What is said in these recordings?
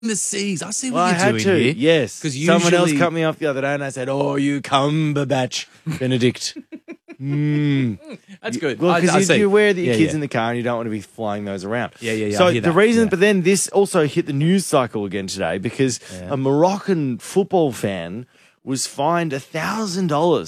the seas. I see Well, what I you're had doing to, here. yes. 'Cause Someone else usually- cut me off the other day and I said, oh, you Cumberbatch Benedict. That's good. Well, I because see. you're aware that your Yeah, kid's yeah. in the car and you don't want to be flying those around. Yeah, So I hear the that, reason, yeah. but then this also hit the news cycle again today because a Moroccan football fan was fined $1,000.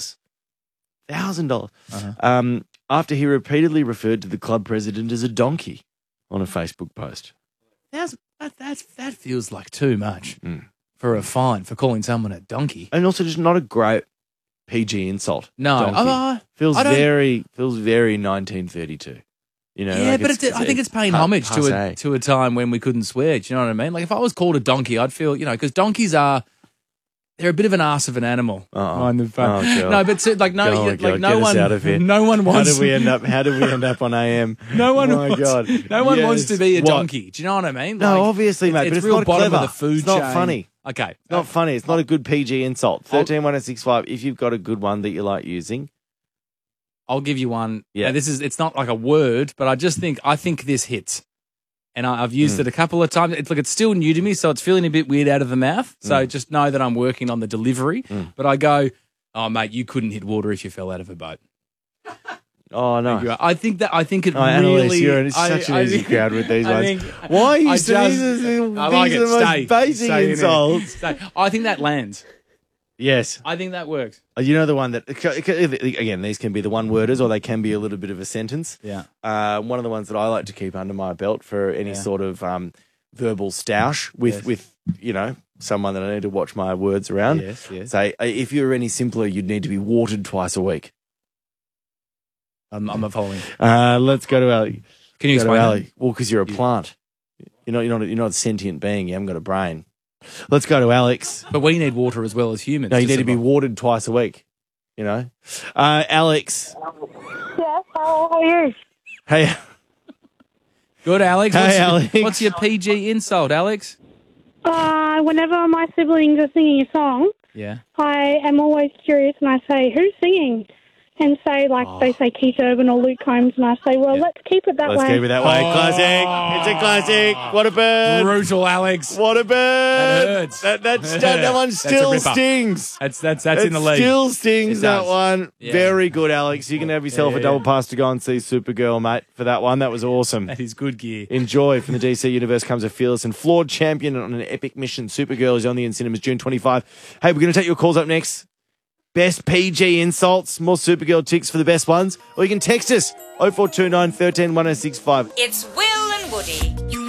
$1,000 after he repeatedly referred to the club president as a donkey on a Facebook post. That feels like too much for a fine for calling someone a donkey. And also just not a great PG insult. No, Donkey. Feels I don't- very 1932. You know, Yeah, like but I think it's paying homage to a time when we couldn't swear. Do you know what I mean? Like if I was called a donkey, I'd feel, because donkeys they're a bit of an arse of an animal. Mind the fact. Oh, God. No, but no, God, no get one, us out of here. no one wants. How did we end up on AM? No one My wants. God. No one Yes. wants to be a What? donkey. Do you know what I mean? No, obviously, mate, but it's real not bottom clever. of the food It's not chain. funny. Okay, It's not funny. It's not a good PG insult. 131065. If you've got a good one that you like using, I'll give you one. Yeah. Now, it's not like a word, but I think this hits. And I've used it a couple of times. It's still new to me, so it's feeling a bit weird out of the mouth. So just know that I'm working on the delivery. But I go, oh, mate, you couldn't hit water if you fell out of a boat. oh no. I think it Annalise, really... you're in such an easy crowd with these I ones. think- Why are you I saying just- these I like are it. the most Stay. basic Stay in insults? there. Stay. I think that lands. Yes. I think that works. You know the one that, again, these can be the one-worders or they can be a little bit of a sentence. Yeah. One of the ones that I like to keep under my belt for any sort of verbal stoush with someone that I need to watch my words around. Yes, yes. Say, if you were any simpler, you'd need to be watered twice a week. I'm not following. Let's go to Ali. Can you explain that? Well, because you're a plant. You're not a sentient being. You haven't got a brain. Let's go to Alex. But we need water as well as humans. No, you need to be watered twice a week. Alex. Yeah, how are you? Hey. Good, Alex. Hey, Alex. What's your PG insult, Alex? Whenever my siblings are singing a song, Yeah. I am always curious and I say, who's singing? And say, they say Keith Urban or Luke Combs, and I say, well, let's keep it that way. Let's keep it that way. Classic. It's a classic. What a bird. Brutal, Alex. What a bird. That hurts. That one That's a still ripper. stings. That's in the league. Still stings, It that does. one. Yeah. Very good, Alex. You can have yourself a double pass to go and see Supergirl, mate, for that one. That was awesome. That is good gear. Enjoy. From the DC universe comes a fearless and flawed champion on an epic mission. Supergirl is only in cinemas June 25. Hey, we're going to take your calls up next. Best PG insults, more Supergirl ticks for the best ones. Or you can text us 0429 13 1065. It's Will and Woody. You